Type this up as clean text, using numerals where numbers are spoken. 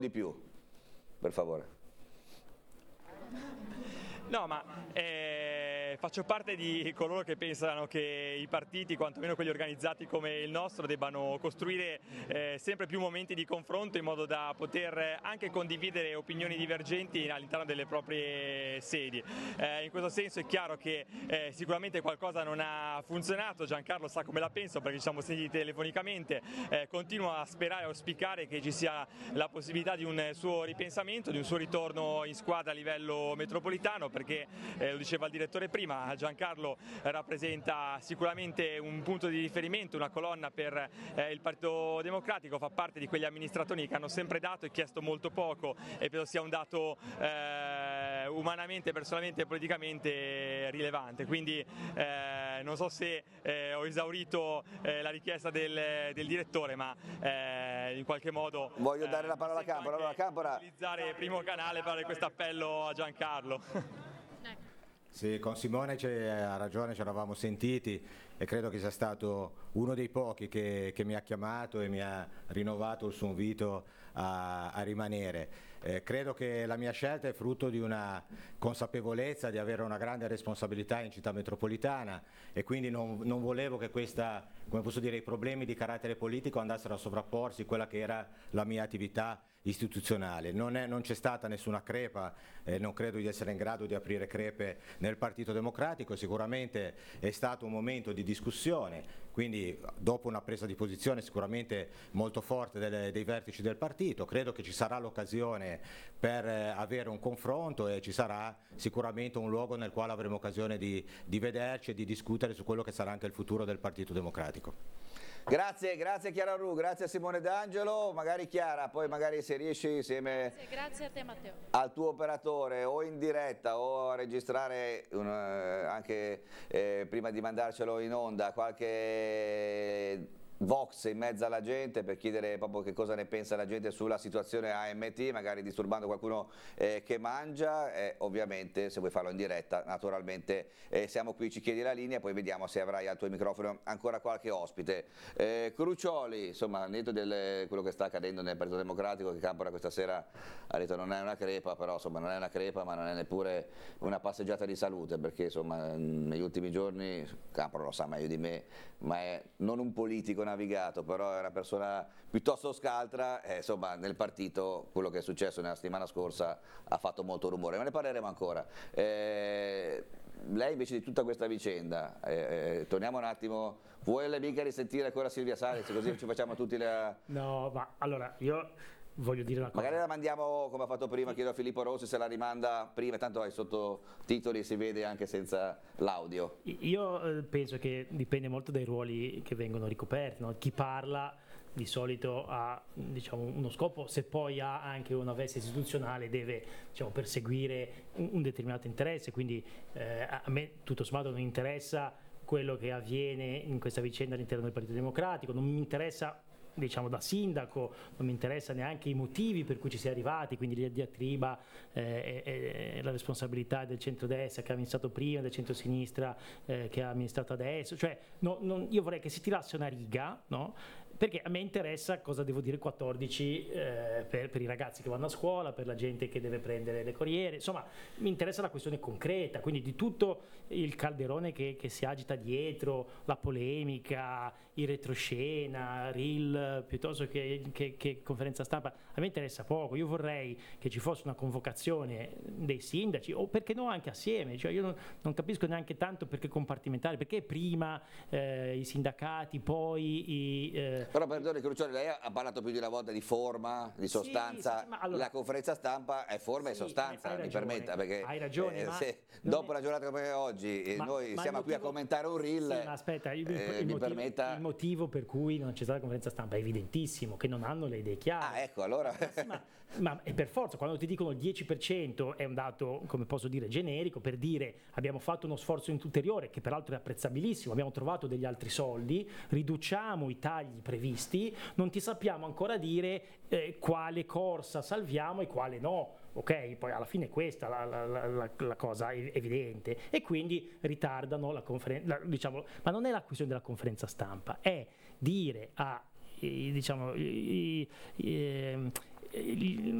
di più, per favore. No, ma faccio parte di coloro che pensano che i partiti, quantomeno quelli organizzati come il nostro, debbano costruire sempre più momenti di confronto in modo da poter anche condividere opinioni divergenti all'interno delle proprie sedi. In questo senso è chiaro che sicuramente qualcosa non ha funzionato, Giancarlo sa come la penso perché ci siamo sentiti telefonicamente, continuo a sperare e auspicare che ci sia la possibilità di un suo ripensamento, di un suo ritorno in squadra a livello metropolitano, perché lo diceva il direttore prima, Giancarlo rappresenta sicuramente un punto di riferimento, una colonna per il Partito Democratico, fa parte di quegli amministratori che hanno sempre dato e chiesto molto poco e penso sia un dato umanamente, personalmente e politicamente rilevante, quindi non so se ho esaurito la richiesta del direttore, ma in qualche modo voglio dare la parola a Campora. Allora, Campora, utilizzare il primo canale per fare questo appello a Giancarlo. Sì, con Simone ha ragione, ci eravamo sentiti e credo che sia stato uno dei pochi che mi ha chiamato e mi ha rinnovato il suo invito a rimanere. Credo che la mia scelta è frutto di una consapevolezza di avere una grande responsabilità in città metropolitana e quindi non volevo che come posso dire, i problemi di carattere politico andassero a sovrapporsi a quella che era la mia attività istituzionale. Non c'è stata nessuna crepa, non credo di essere in grado di aprire crepe nel Partito Democratico, sicuramente è stato un momento di discussione, quindi dopo una presa di posizione sicuramente molto forte dei vertici del partito, credo che ci sarà l'occasione per avere un confronto e ci sarà sicuramente un luogo nel quale avremo occasione di vederci e di discutere su quello che sarà anche il futuro del Partito Democratico. Grazie Chiara Ru, grazie a Simone D'Angelo, magari Chiara, poi magari se riesci insieme grazie a te Matteo, al tuo operatore o in diretta o a registrare anche prima di mandarcelo in onda qualche Vox in mezzo alla gente per chiedere proprio che cosa ne pensa la gente sulla situazione AMT, magari disturbando qualcuno che mangia, ovviamente se vuoi farlo in diretta naturalmente siamo qui, ci chiedi la linea, poi vediamo se avrai al tuo microfono ancora qualche ospite. Crucioli, insomma, al netto di quello che sta accadendo nel Partito Democratico, che Campora questa sera ha detto non è una crepa, però insomma non è una crepa ma non è neppure una passeggiata di salute, perché insomma negli ultimi giorni, Campora lo sa meglio di me, ma è non un politico navigato, però è una persona piuttosto scaltra, insomma nel partito quello che è successo nella settimana scorsa ha fatto molto rumore, ma ne parleremo ancora. Lei invece di tutta questa vicenda, torniamo un attimo, vuole mica risentire ancora Silvia Salis, così ci facciamo tutti la... No, ma allora io voglio dire una cosa. Magari la mandiamo come ha fatto prima, chiedo a Filippo Rossi se la rimanda prima, tanto ai sottotitoli si vede anche senza l'audio. Io penso che dipende molto dai ruoli che vengono ricoperti, no? Chi parla di solito ha, diciamo, uno scopo, se poi ha anche una veste istituzionale deve, diciamo, perseguire un determinato interesse, quindi a me tutto sommato non interessa quello che avviene in questa vicenda all'interno del Partito Democratico, non mi interessa, diciamo, da sindaco, non mi interessa neanche i motivi per cui ci si è arrivati, quindi la diatriba la responsabilità del centrodestra che ha amministrato prima, del centrosinistra che ha amministrato adesso, cioè io vorrei che si tirasse una riga, no? Perché a me interessa cosa devo dire 14 per i ragazzi che vanno a scuola, per la gente che deve prendere le corriere, insomma mi interessa la questione concreta, quindi di tutto il calderone che si agita dietro, la polemica, il retroscena, reel, piuttosto che conferenza stampa, a me interessa poco. Io vorrei che ci fosse una convocazione dei sindaci, o perché no anche assieme, cioè io non capisco neanche tanto perché compartimentare, perché prima i sindacati, poi però perdoni Crucioli, lei ha parlato più di una volta di forma, di sostanza, sì, allora, la conferenza stampa è forma e sostanza, mi permetta, perché hai ragione, se dopo una giornata come oggi noi siamo qui a commentare un reel, sì, ma aspetta, il motivo per cui non c'è stata la conferenza stampa è evidentissimo, che non hanno le idee chiare. Ecco, allora ma è per forza, quando ti dicono il 10% è un dato, come posso dire, generico, per dire abbiamo fatto uno sforzo ulteriore, che peraltro è apprezzabilissimo, abbiamo trovato degli altri soldi, riduciamo i tagli previsti, non ti sappiamo ancora dire quale corsa salviamo e quale no, ok? Poi alla fine questa la cosa è evidente, e quindi ritardano la conferenza, diciamo, ma non è la questione della conferenza stampa, è dire a